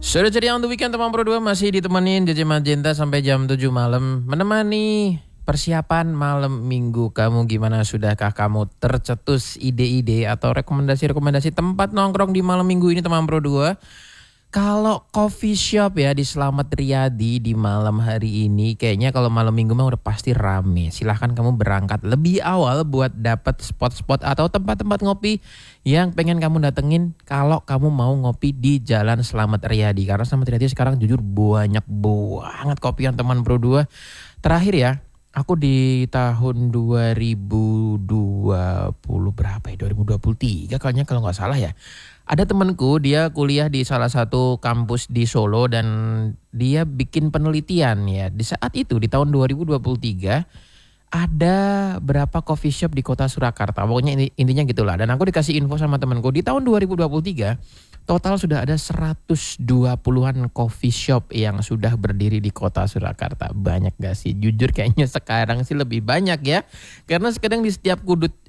Sudah jadi untuk weekend teman Pro 2 masih ditemenin JJ Magenta sampai jam 7 malam. Menemani persiapan malam minggu kamu, gimana, sudahkah kamu tercetus ide-ide atau rekomendasi-rekomendasi tempat nongkrong di malam minggu ini teman Pro 2? Kalau coffee shop ya di Slamet Riyadi di malam hari ini, kayaknya kalau malam minggu mah udah pasti rame. Silahkan kamu berangkat lebih awal buat dapat spot-spot atau tempat-tempat ngopi yang pengen kamu datengin kalau kamu mau ngopi di Jalan Slamet Riyadi. Karena Slamet Riyadi sekarang jujur banyak banget kopian teman Pro 2. Terakhir ya, aku di tahun 2020 berapa ya? 2023 kayaknya kalau nggak salah ya. Ada temanku, dia kuliah di salah satu kampus di Solo dan dia bikin penelitian ya. Di saat itu di tahun 2023 ada berapa coffee shop di kota Surakarta. Pokoknya intinya gitulah. Dan aku dikasih info sama temanku di tahun 2023 total sudah ada 120-an coffee shop yang sudah berdiri di kota Surakarta. Banyak gak sih? Jujur kayaknya sekarang sih lebih banyak ya. Karena sekarang di setiap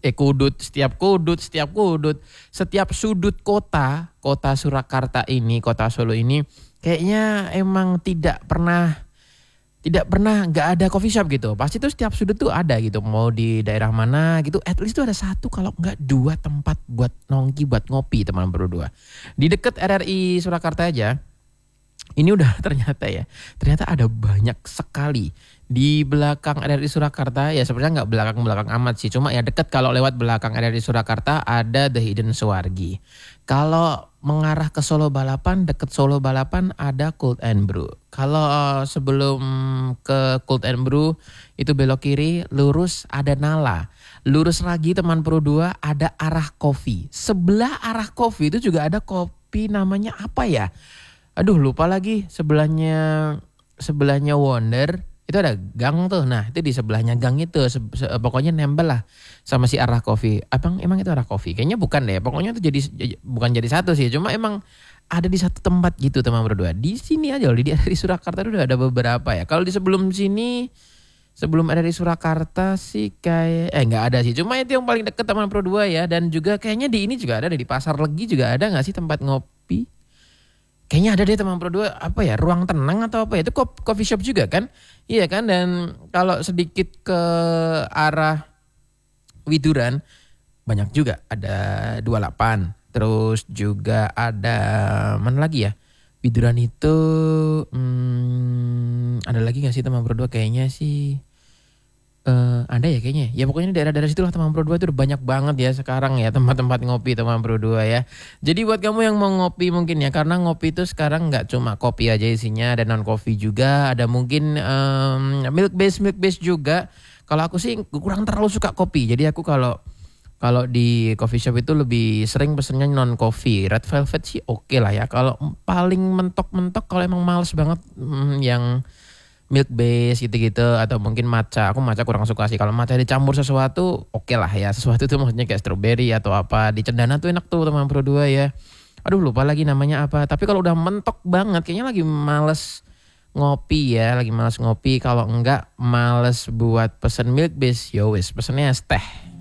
setiap sudut kota Surakarta ini, kota Solo ini kayaknya emang tidak pernah nggak ada coffee shop gitu. Pasti tuh setiap sudut tuh ada gitu. Mau di daerah mana gitu, at least tuh ada satu kalau nggak dua tempat buat nongki, buat ngopi teman berdua. Di dekat RRI Surakarta aja, ini udah ternyata ada banyak sekali. Di belakang RRI Surakarta ya sebenarnya nggak belakang amat sih. Cuma ya deket, kalau lewat belakang RRI Surakarta ada The Hidden Suwargi. Kalau mengarah ke Solo Balapan, deket Solo Balapan ada Cold and Brew. Kalau sebelum ke Cold and Brew itu belok kiri, lurus ada Nala. Lurus lagi teman Pro 2 ada Arah Coffee. Sebelah Arah Coffee itu juga ada kopi namanya apa ya? Aduh lupa lagi, sebelahnya Wonder. Itu ada gang tuh. Nah itu di sebelahnya gang itu pokoknya nempel lah sama si Arah Coffee. Emang itu Arah Coffee? Kayaknya bukan deh. Pokoknya itu bukan jadi satu sih. Cuma emang ada di satu tempat gitu teman berdua. Di sini aja loh, di RRI Surakarta udah ada beberapa ya. Kalau di sebelum RRI Surakarta sih kayak nggak ada sih. Cuma itu yang paling deket teman Pro 2 ya. Dan juga kayaknya di ini juga ada, di Pasar Legi juga ada nggak sih tempat ngopi? Kayaknya ada deh teman Pro 2, apa ya, Ruang Tenang atau apa ya, itu coffee shop juga kan? Iya kan. Dan kalau sedikit ke arah Widuran banyak juga, ada 28. Terus juga ada mana lagi ya? Widuran itu ada lagi gak sih teman Pro 2? Kayaknya sih ada ya kayaknya. Ya pokoknya daerah-daerah situlah teman Pro 2 itu udah banyak banget ya sekarang ya tempat-tempat ngopi teman Pro 2 ya. Jadi buat kamu yang mau ngopi mungkin ya, karena ngopi itu sekarang nggak cuma kopi aja isinya, ada non kopi juga, ada mungkin milk base juga. Kalau aku sih kurang terlalu suka kopi. Jadi aku kalau di coffee shop itu lebih sering pesennya non coffee. Red Velvet sih oke lah ya. Kalau paling mentok-mentok kalau emang males banget yang milk base gitu-gitu atau mungkin matcha. Aku matcha kurang suka sih. Kalau matcha dicampur sesuatu oke lah ya. Sesuatu itu maksudnya kayak strawberry atau apa. Di Cendana tuh enak tuh teman Pro 2 ya. Aduh lupa lagi namanya apa. Tapi kalau udah mentok banget kayaknya lagi males ngopi ya. Kalau enggak males buat pesen milk base, yo wis pesennya es teh.